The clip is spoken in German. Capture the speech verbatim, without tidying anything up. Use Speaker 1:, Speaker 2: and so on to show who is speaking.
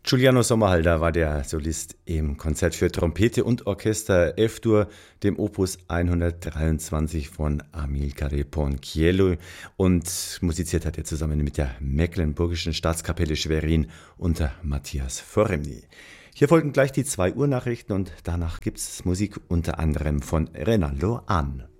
Speaker 1: Giuliano Sommerhalder war der Solist im Konzert für Trompete und Orchester F-Dur, dem Opus hundertdreiundzwanzig von Amilcare Ponchiello, und musiziert hat er zusammen mit der Mecklenburgischen Staatskapelle Schwerin unter Matthias Foremny. Hier folgen gleich die zwei Uhr Nachrichten und danach gibt's Musik unter anderem von Renaldo Ahn.